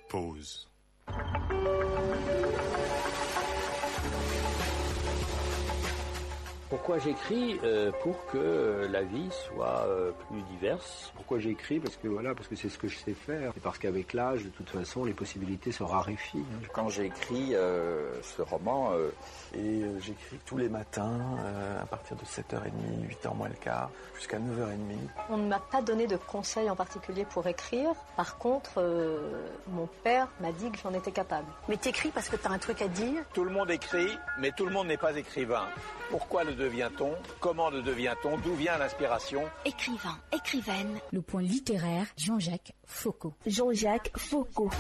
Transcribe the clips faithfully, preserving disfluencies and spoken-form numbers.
Pause. Pourquoi j'écris euh, Pour que la vie soit euh, plus diverse. Pourquoi j'écris Parce que voilà, parce que c'est ce que je sais faire. Et parce qu'avec l'âge, de toute façon, les possibilités se raréfient. Quand j'ai écrit euh, ce roman, euh, et euh, j'écris tous les matins euh, à partir de sept heures trente, huit heures moins le quart, jusqu'à neuf heures trente. On ne m'a pas donné de conseils en particulier pour écrire. Par contre, euh, mon père m'a dit que j'en étais capable. Mais t'écris parce que t'as un truc à dire. Tout le monde écrit, mais tout le monde n'est pas écrivain. Pourquoi le devient-on? Comment le devient-on? D'où vient l'inspiration? Écrivain, écrivaine. Le point littéraire, Jean-Jacques Foucault. Jean-Jacques Foucault.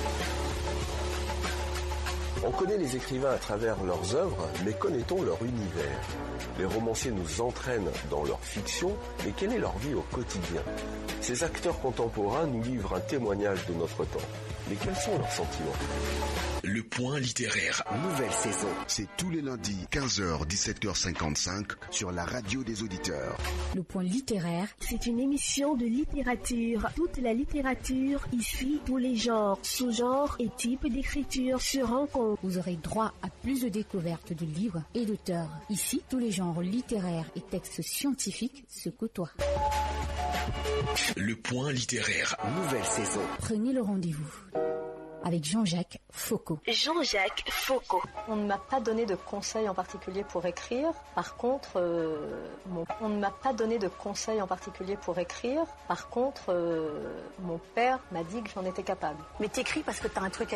On connaît les écrivains à travers leurs œuvres, mais connaît-on leur univers? Les romanciers nous entraînent dans leur fiction, mais quelle est leur vie au quotidien? Ces acteurs contemporains nous livrent un témoignage de notre temps. Mais quels sont leurs sentiments? Le point littéraire. Nouvelle saison. C'est tous les lundis, quinze heures, dix-sept heures cinquante-cinq, sur la radio des auditeurs. Le point littéraire. C'est une émission de littérature. Toute la littérature, ici, tous les genres, sous-genres et types d'écriture se rencontrent. Vous aurez droit à plus de découvertes de livres et d'auteurs. Ici, tous les genres littéraires et textes scientifiques se côtoient. Le point littéraire. Nouvelle saison. Prenez le rendez-vous avec Jean-Jacques Foucault. Jean-Jacques Foucault. On ne m'a pas donné de conseils en particulier pour écrire. Par contre, euh, mon... on ne m'a pas donné de conseils en particulier pour écrire. Par contre, euh, mon père m'a dit que j'en étais capable. Mais t'écris parce que t'as un truc à